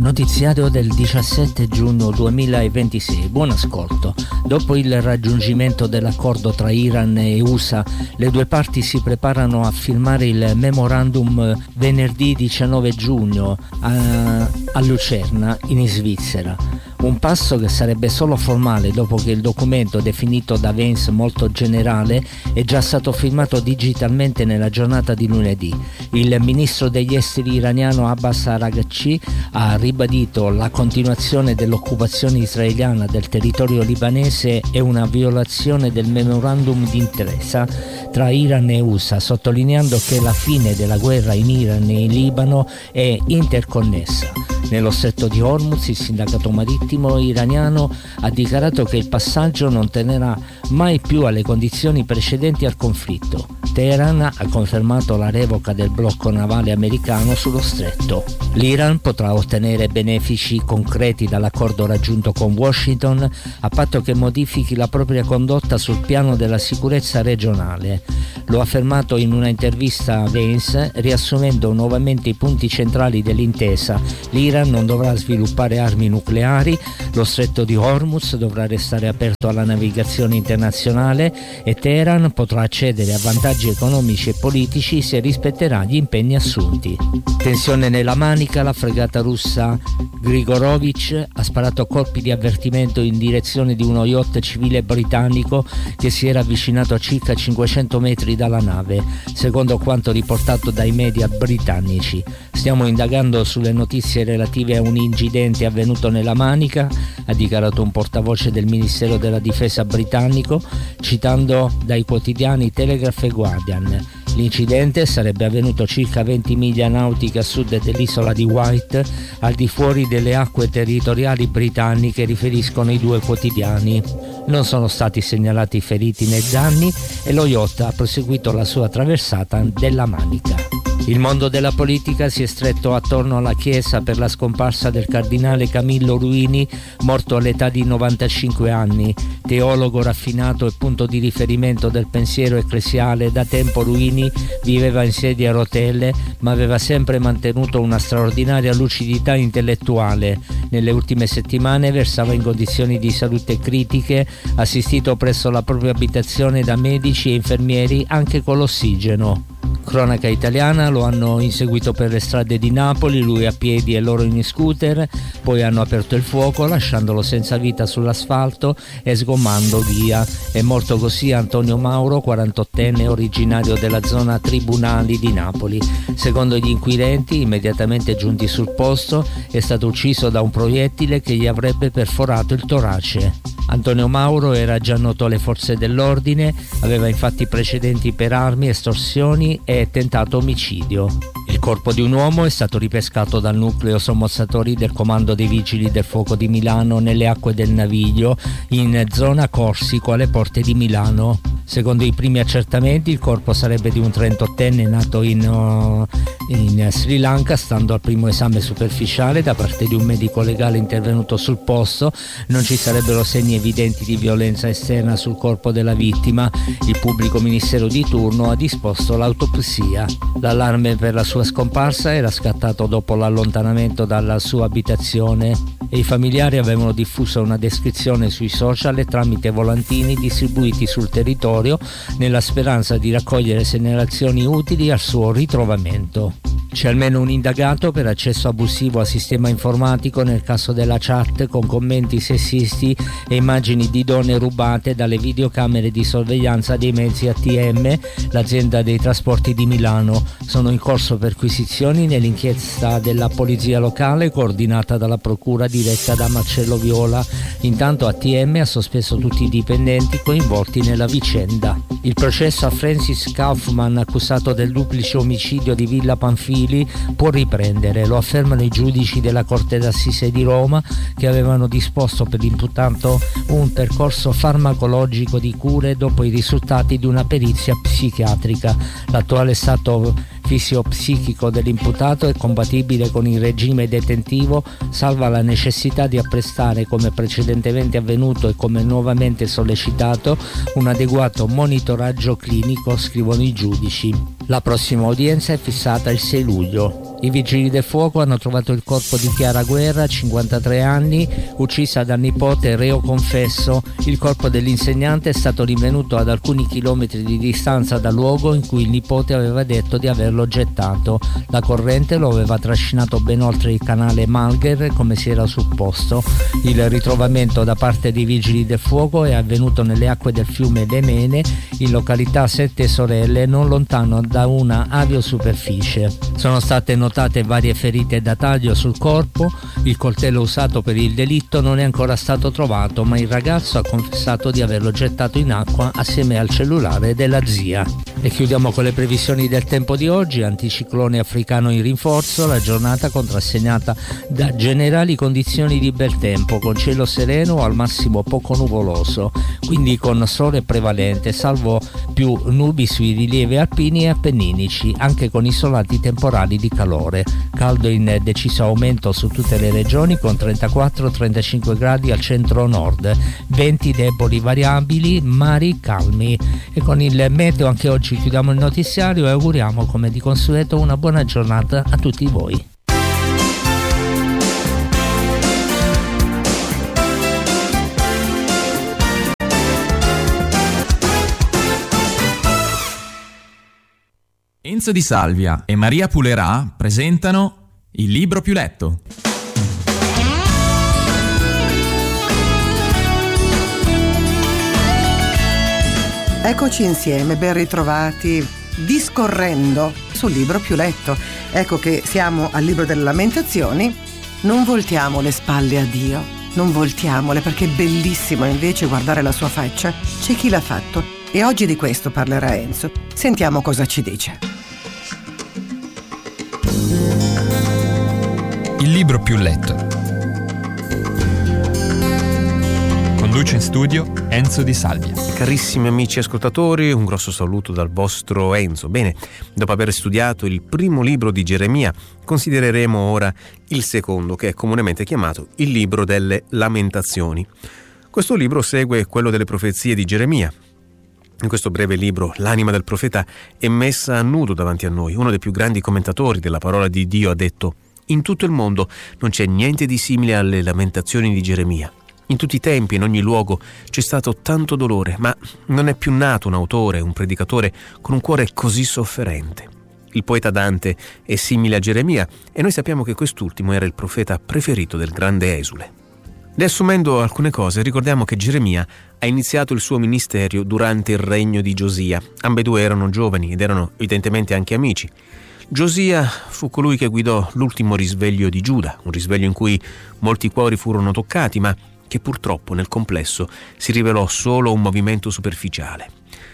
Notiziario del 17 giugno 2026. Buon ascolto. Dopo il raggiungimento dell'accordo tra Iran e USA, le due parti si preparano a firmare il memorandum venerdì 19 giugno a Lucerna, in Svizzera. Un passo che sarebbe solo formale dopo che il documento, definito da Vance molto generale, è già stato firmato digitalmente nella giornata di lunedì. Il ministro degli esteri iraniano Abbas Araghchi ha ribadito la continuazione dell'occupazione israeliana del territorio libanese è una violazione del memorandum d'intesa tra Iran e USA, sottolineando che la fine della guerra in Iran e in Libano è interconnessa. Nello stretto di Hormuz, il sindacato marittimo iraniano ha dichiarato che il passaggio non tenerà mai più alle condizioni precedenti al conflitto. Teheran ha confermato la revoca del blocco navale americano sullo stretto. L'Iran potrà ottenere benefici concreti dall'accordo raggiunto con Washington a patto che modifichi la propria condotta sul piano della sicurezza regionale. Lo ha affermato in una intervista a Vance, riassumendo nuovamente i punti centrali dell'intesa. L'Iran non dovrà sviluppare armi nucleari, lo stretto di Hormuz dovrà restare aperto alla navigazione internazionale e Teheran potrà accedere a vantaggi economici e politici se rispetterà gli impegni assunti. Tensione nella Manica, la fregata russa Grigorovich ha sparato colpi di avvertimento in direzione di uno yacht civile britannico che si era avvicinato a circa 500 metri dalla nave, secondo quanto riportato dai media britannici. Stiamo indagando sulle notizie relative a un incidente avvenuto nella Manica, ha dichiarato un portavoce del Ministero della Difesa britannico, citando dai quotidiani Telegraph e Guardian. L'incidente sarebbe avvenuto circa 20 miglia nautiche a sud dell'isola di White, al di fuori delle acque territoriali britanniche, riferiscono i due quotidiani. Non sono stati segnalati feriti né danni e lo yacht ha proseguito la sua traversata della Manica. Il mondo della politica si è stretto attorno alla Chiesa per la scomparsa del cardinale Camillo Ruini, morto all'età di 95 anni. Teologo raffinato e punto di riferimento del pensiero ecclesiale, da tempo Ruini viveva in sedia a rotelle, ma aveva sempre mantenuto una straordinaria lucidità intellettuale. Nelle ultime settimane versava in condizioni di salute critiche, assistito presso la propria abitazione da medici e infermieri, anche con l'ossigeno. Cronaca italiana, lo hanno inseguito per le strade di Napoli, lui a piedi e loro in scooter, poi hanno aperto il fuoco lasciandolo senza vita sull'asfalto e sgommando via. È morto così Antonio Mauro, 48enne, originario della zona Tribunali di Napoli. Secondo gli inquirenti, immediatamente giunti sul posto, è stato ucciso da un proiettile che gli avrebbe perforato il torace. Antonio Mauro era già noto alle forze dell'ordine, aveva infatti precedenti per armi, estorsioni e tentato omicidio. Il corpo di un uomo è stato ripescato dal nucleo sommozzatori del Comando dei Vigili del Fuoco di Milano nelle acque del Naviglio, in zona Corsico, alle porte di Milano. Secondo i primi accertamenti, il corpo sarebbe di un 38enne nato in Sri Lanka, stando al primo esame superficiale da parte di un medico legale intervenuto sul posto. Non ci sarebbero segni evidenti di violenza esterna sul corpo della vittima. Il pubblico ministero di turno ha disposto l'autopsia. L'allarme per la sua scomparsa era scattato dopo l'allontanamento dalla sua abitazione e i familiari avevano diffuso una descrizione sui social e tramite volantini distribuiti sul territorio nella speranza di raccogliere segnalazioni utili al suo ritrovamento. C'è almeno un indagato per accesso abusivo a sistema informatico nel caso della chat con commenti sessisti e immagini di donne rubate dalle videocamere di sorveglianza dei mezzi ATM, l'azienda dei trasporti di Milano. Sono in corso perquisizioni nell'inchiesta della polizia locale coordinata dalla procura diretta da Marcello Viola. Intanto ATM ha sospeso tutti i dipendenti coinvolti nella vicenda. Il processo a Francis Kaufman, accusato del duplice omicidio di Villa Panfili, può riprendere, lo affermano i giudici della Corte d'Assise di Roma, che avevano disposto per l'imputato un percorso farmacologico di cure dopo i risultati di una perizia psichiatrica. L'attuale stato fisiopsichico dell'imputato è compatibile con il regime detentivo, salva la necessità di apprestare, come precedentemente avvenuto e come nuovamente sollecitato, un adeguato monitoraggio clinico, scrivono i giudici. La prossima udienza è fissata il 6 luglio. I vigili del fuoco hanno trovato il corpo di Chiara Guerra, 53 anni, uccisa dal nipote reo confesso. Il corpo dell'insegnante è stato rinvenuto ad alcuni chilometri di distanza dal luogo in cui il nipote aveva detto di averlo gettato. La corrente lo aveva trascinato ben oltre il canale Malgher, come si era supposto. Il ritrovamento da parte dei vigili del fuoco è avvenuto nelle acque del fiume Lemene, in località Sette Sorelle, non lontano da una aviosuperficie. Sono state notate varie ferite da taglio sul corpo. Il coltello usato per il delitto non è ancora stato trovato, ma il ragazzo ha confessato di averlo gettato in acqua assieme al cellulare della zia. E chiudiamo con le previsioni del tempo di oggi. Anticiclone africano in rinforzo, la giornata contrassegnata da generali condizioni di bel tempo, con cielo sereno o al massimo poco nuvoloso, quindi con sole prevalente, salvo più nubi sui rilievi alpini e appenninici, anche con isolati temporali di calore. Caldo in deciso aumento su tutte le regioni, con 34-35 gradi al centro-nord, venti deboli variabili, mari calmi. E con il meteo anche oggi chiudiamo il notiziario e auguriamo come di consueto una buona giornata a tutti voi. Enzo Di Salvia e Maria Pulerà presentano Il libro più letto. Eccoci insieme, ben ritrovati, discorrendo sul libro più letto. Ecco che siamo al libro delle Lamentazioni. Non voltiamo le spalle a Dio, non voltiamole, perché è bellissimo invece guardare la sua faccia. C'è chi l'ha fatto e oggi di questo parlerà Enzo. Sentiamo cosa ci dice. Il libro più letto. Conduce in studio Enzo Di Salvia. Carissimi amici ascoltatori, un grosso saluto dal vostro Enzo. Bene, dopo aver studiato il primo libro di Geremia, considereremo ora il secondo, che è comunemente chiamato il libro delle Lamentazioni. Questo libro segue quello delle profezie di Geremia. In questo breve libro l'anima del profeta è messa a nudo davanti a noi. Uno dei più grandi commentatori della parola di Dio ha detto: in tutto il mondo non c'è niente di simile alle Lamentazioni di Geremia. In tutti i tempi, in ogni luogo, c'è stato tanto dolore, ma non è più nato un autore, un predicatore con un cuore così sofferente. Il poeta Dante è simile a Geremia e noi sappiamo che quest'ultimo era il profeta preferito del grande esule. Riassumendo alcune cose, ricordiamo che Geremia ha iniziato il suo ministero durante il regno di Giosia. Ambedue erano giovani ed erano evidentemente anche amici. Giosia fu colui che guidò l'ultimo risveglio di Giuda, un risveglio in cui molti cuori furono toccati, ma che purtroppo nel complesso si rivelò solo un movimento superficiale.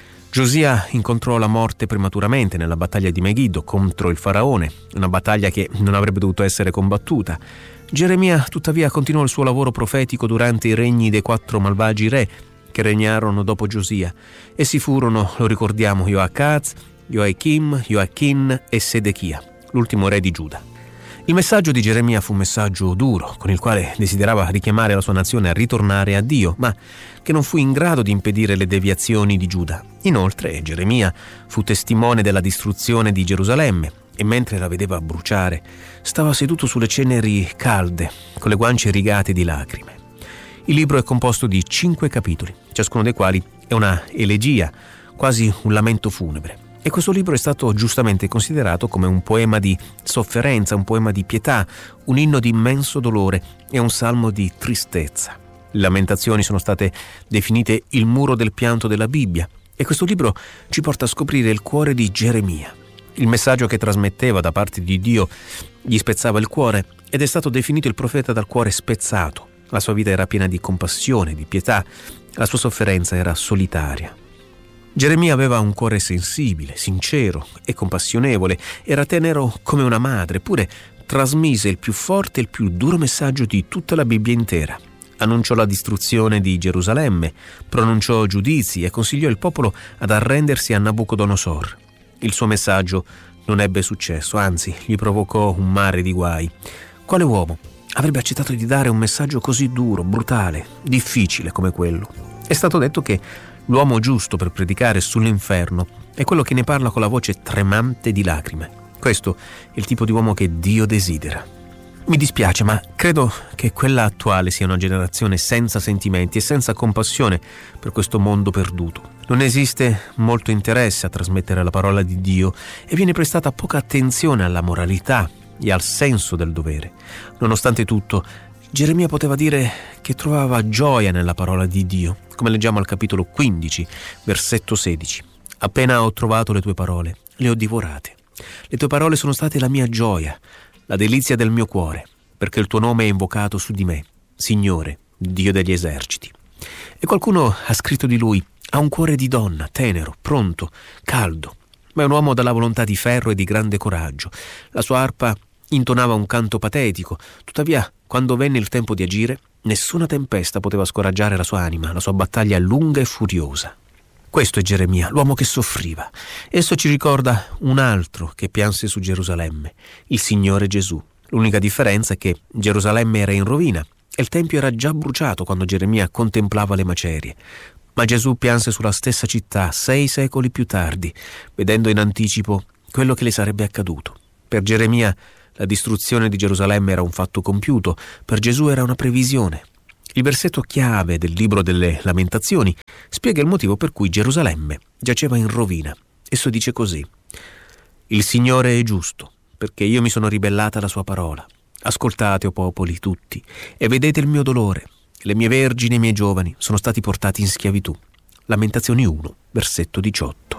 Giosia incontrò la morte prematuramente nella battaglia di Megiddo contro il faraone, una battaglia che non avrebbe dovuto essere combattuta. Geremia tuttavia continuò il suo lavoro profetico durante i regni dei 4 malvagi re che regnarono dopo Giosia. Essi furono, lo ricordiamo, Joacaz, Joachim, Joachin e Sedechia, l'ultimo re di Giuda. Il messaggio di Geremia fu un messaggio duro, con il quale desiderava richiamare la sua nazione a ritornare a Dio, ma che non fu in grado di impedire le deviazioni di Giuda. Inoltre, Geremia fu testimone della distruzione di Gerusalemme e mentre la vedeva bruciare, stava seduto sulle ceneri calde, con le guance rigate di lacrime. Il libro è composto di 5 capitoli, ciascuno dei quali è una elegia, quasi un lamento funebre. E questo libro è stato giustamente considerato come un poema di sofferenza, un poema di pietà, un inno di immenso dolore e un salmo di tristezza. Le Lamentazioni sono state definite il muro del pianto della Bibbia e questo libro ci porta a scoprire il cuore di Geremia. Il messaggio che trasmetteva da parte di Dio gli spezzava il cuore ed è stato definito il profeta dal cuore spezzato. La sua vita era piena di compassione, di pietà, la sua sofferenza era solitaria. Geremia aveva un cuore sensibile, sincero e compassionevole, era tenero come una madre, eppure trasmise il più forte e il più duro messaggio di tutta la Bibbia intera. Annunciò la distruzione di Gerusalemme, pronunciò giudizi e consigliò il popolo ad arrendersi a Nabucodonosor. Il suo messaggio non ebbe successo, anzi gli provocò un mare di guai. Quale uomo avrebbe accettato di dare un messaggio così duro, brutale, difficile come quello? È stato detto che l'uomo giusto per predicare sull'inferno è quello che ne parla con la voce tremante di lacrime. Questo è il tipo di uomo che Dio desidera. Mi dispiace, ma credo che quella attuale sia una generazione senza sentimenti e senza compassione per questo mondo perduto. Non esiste molto interesse a trasmettere la parola di Dio e viene prestata poca attenzione alla moralità e al senso del dovere. Nonostante tutto, Geremia poteva dire che trovava gioia nella parola di Dio, come leggiamo al capitolo 15, versetto 16. Appena ho trovato le tue parole, le ho divorate. Le tue parole sono state la mia gioia, la delizia del mio cuore, perché il tuo nome è invocato su di me, Signore, Dio degli eserciti. E qualcuno ha scritto di lui: ha un cuore di donna, tenero, pronto, caldo, ma è un uomo dalla volontà di ferro e di grande coraggio. La sua arpa intonava un canto patetico, tuttavia, quando venne il tempo di agire, nessuna tempesta poteva scoraggiare la sua anima, la sua battaglia lunga e furiosa. Questo è Geremia, l'uomo che soffriva. Esso ci ricorda un altro che pianse su Gerusalemme, il Signore Gesù. L'unica differenza è che Gerusalemme era in rovina e il Tempio era già bruciato quando Geremia contemplava le macerie. Ma Gesù pianse sulla stessa città 6 secoli più tardi, vedendo in anticipo quello che le sarebbe accaduto. Per Geremia la distruzione di Gerusalemme era un fatto compiuto, per Gesù era una previsione. Il versetto chiave del libro delle Lamentazioni spiega il motivo per cui Gerusalemme giaceva in rovina. Esso dice così: il Signore è giusto, perché io mi sono ribellata alla sua parola. Ascoltate, o popoli tutti, e vedete il mio dolore. Le mie vergini e i miei giovani sono stati portati in schiavitù. Lamentazioni 1, versetto 18.